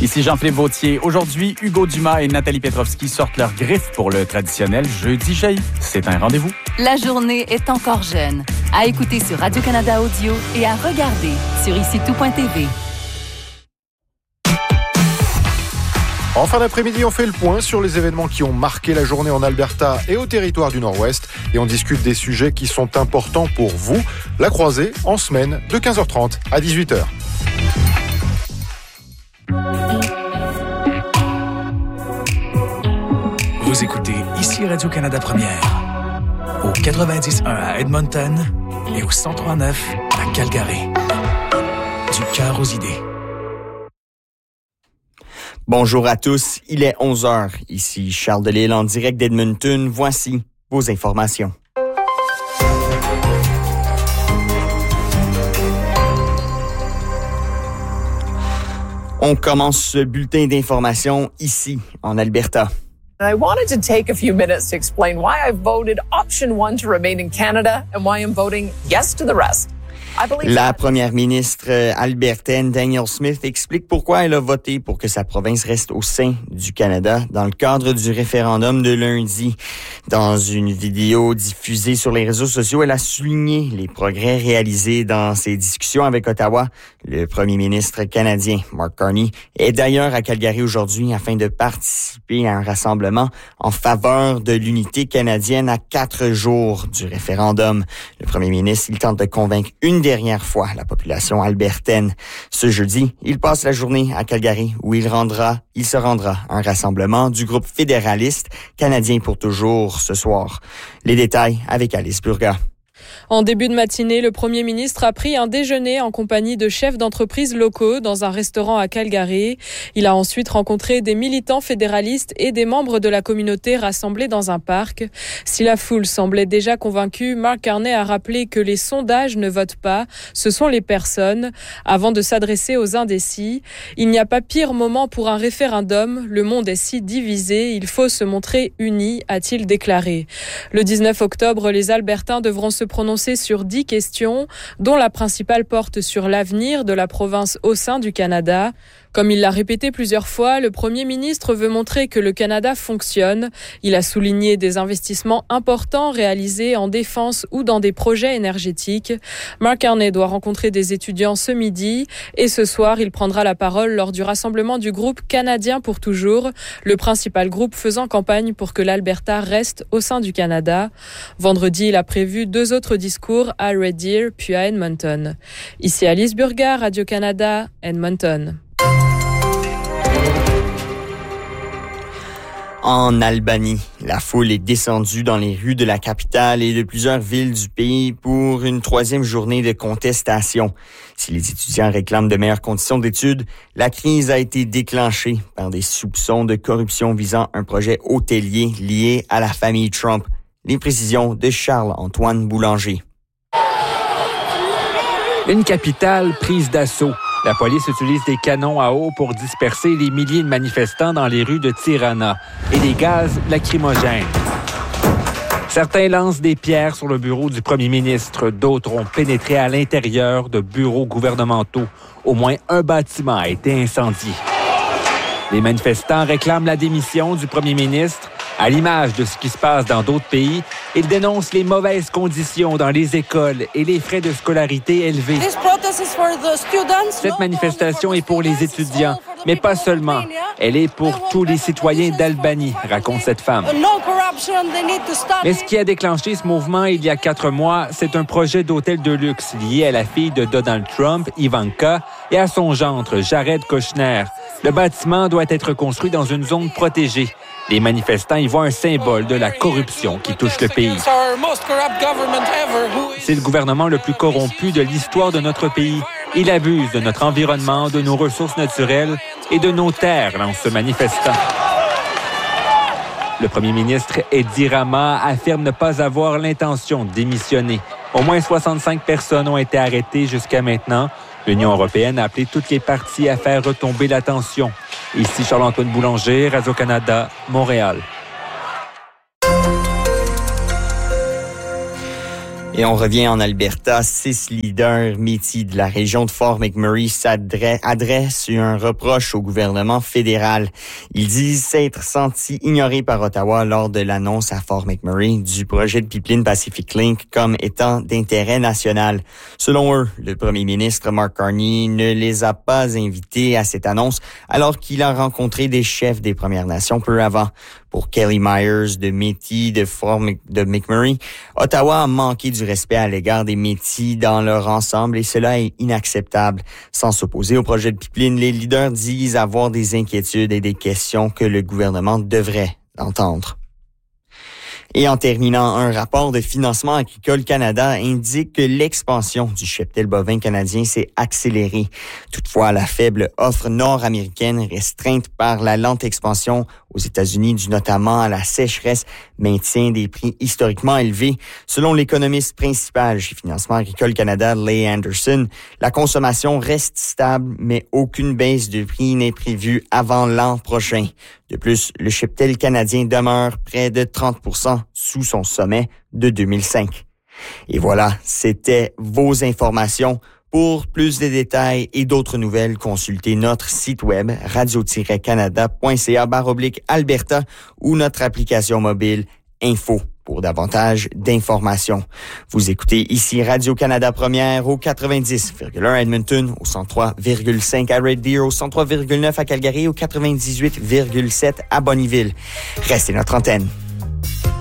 Ici Jean-Philippe Vautier. Aujourd'hui, Hugo Dumas et Nathalie Petrovski sortent leurs griffes pour le traditionnel Jeudi Jaillit. C'est un rendez-vous. La journée est encore jeune. À écouter sur Radio-Canada Audio et à regarder sur IciTout.tv. En fin d'après-midi, on fait le point sur les événements qui ont marqué la journée en Alberta et au territoire du Nord-Ouest. Et on discute des sujets qui sont importants pour vous. La croisée en semaine de 15h30 à 18h. Vous écoutez ici Radio-Canada Première, au 90.1 à Edmonton et au 103.9 à Calgary. Du cœur aux idées. Bonjour à tous, il est 11h. Ici Charles Delisle en direct d'Edmonton. Voici vos informations. On commence ce bulletin d'information ici, en Alberta. I wanted to take a few minutes to explain why I voted option 1 to remain in Canada and why I'm voting yes to the rest. La première ministre albertaine Danielle Smith explique pourquoi elle a voté pour que sa province reste au sein du Canada dans le cadre du référendum de lundi. Dans une vidéo diffusée sur les réseaux sociaux, elle a souligné les progrès réalisés dans ses discussions avec Ottawa. Le premier ministre canadien, Mark Carney, est d'ailleurs à Calgary aujourd'hui afin de participer à un rassemblement en faveur de l'unité canadienne à 4 jours du référendum. Le premier ministre, il tente de convaincre une dernière fois la population albertaine. Ce jeudi, il passe la journée à Calgary où il se rendra à un rassemblement du groupe fédéraliste Canadien pour toujours ce soir. Les détails avec Alice Burga. En début de matinée, le premier ministre a pris un déjeuner en compagnie de chefs d'entreprises locaux dans un restaurant à Calgary. Il a ensuite rencontré des militants fédéralistes et des membres de la communauté rassemblés dans un parc. Si la foule semblait déjà convaincue, Mark Carney a rappelé que les sondages ne votent pas, ce sont les personnes. Avant de s'adresser aux indécis, il n'y a pas pire moment pour un référendum. Le monde est si divisé, il faut se montrer unis, a-t-il déclaré. Le 19 octobre, les Albertains devront se prononcer sur 10 questions, dont la principale porte sur l'avenir de la province au sein du Canada. Comme il l'a répété plusieurs fois, le premier ministre veut montrer que le Canada fonctionne. Il a souligné des investissements importants réalisés en défense ou dans des projets énergétiques. Mark Carney doit rencontrer des étudiants ce midi et ce soir, il prendra la parole lors du rassemblement du groupe Canadien pour toujours, le principal groupe faisant campagne pour que l'Alberta reste au sein du Canada. Vendredi, il a prévu 2 autres discours à Red Deer puis à Edmonton. Ici Alice Burga, Radio-Canada, Edmonton. En Albanie, la foule est descendue dans les rues de la capitale et de plusieurs villes du pays pour une 3e journée de contestation. Si les étudiants réclament de meilleures conditions d'études, la crise a été déclenchée par des soupçons de corruption visant un projet hôtelier lié à la famille Trump. Les précisions de Charles-Antoine Boulanger. Une capitale prise d'assaut. La police utilise des canons à eau pour disperser les milliers de manifestants dans les rues de Tirana et des gaz lacrymogènes. Certains lancent des pierres sur le bureau du premier ministre. D'autres ont pénétré à l'intérieur de bureaux gouvernementaux. Au moins un bâtiment a été incendié. Les manifestants réclament la démission du premier ministre. À l'image de ce qui se passe dans d'autres pays, ils dénoncent les mauvaises conditions dans les écoles et les frais de scolarité élevés. Cette manifestation est pour les étudiants, mais pas seulement. Elle est pour tous les citoyens d'Albanie, raconte cette femme. Mais ce qui a déclenché ce mouvement il y a 4 mois, c'est un projet d'hôtel de luxe lié à la fille de Donald Trump, Ivanka, et à son gendre, Jared Kushner. Le bâtiment doit être construit dans une zone protégée. Les manifestants y voient un symbole de la corruption qui touche le pays. C'est le gouvernement le plus corrompu de l'histoire de notre pays. Il abuse de notre environnement, de nos ressources naturelles et de nos terres, lance ce manifestant. Le premier ministre Edi Rama affirme ne pas avoir l'intention de démissionner. Au moins 65 personnes ont été arrêtées jusqu'à maintenant. L'Union européenne a appelé toutes les parties à faire retomber la tension. Ici Charles-Antoine Boulanger, Radio-Canada, Montréal. Et on revient en Alberta. 6 leaders Métis de la région de Fort McMurray adressent un reproche au gouvernement fédéral. Ils disent s'être sentis ignorés par Ottawa lors de l'annonce à Fort McMurray du projet de pipeline Pacific Link comme étant d'intérêt national. Selon eux, le premier ministre Mark Carney ne les a pas invités à cette annonce alors qu'il a rencontré des chefs des Premières Nations peu avant. Pour Kelly Myers de Métis de McMurray, Ottawa a manqué du respect à l'égard des Métis dans leur ensemble et cela est inacceptable. Sans s'opposer au projet de pipeline, les leaders disent avoir des inquiétudes et des questions que le gouvernement devrait entendre. Et en terminant, un rapport de Financement agricole Canada indique que l'expansion du cheptel bovin canadien s'est accélérée. Toutefois, la faible offre nord-américaine restreinte par la lente expansion aux États-Unis, due notamment à la sécheresse, maintient des prix historiquement élevés. Selon l'économiste principal chez Financement agricole Canada, Leigh Anderson, la consommation reste stable, mais aucune baisse de prix n'est prévue avant l'an prochain. De plus, le cheptel canadien demeure près de 30% sous son sommet de 2005. Et voilà, c'était vos informations. Pour plus de détails et d'autres nouvelles, consultez notre site web radio-canada.ca/Alberta ou notre application mobile Info pour davantage d'informations. Vous écoutez ici Radio-Canada Première au 90,1 à Edmonton, au 103,5 à Red Deer, au 103,9 à Calgary, au 98,7 à Bonnyville. Restez notre antenne.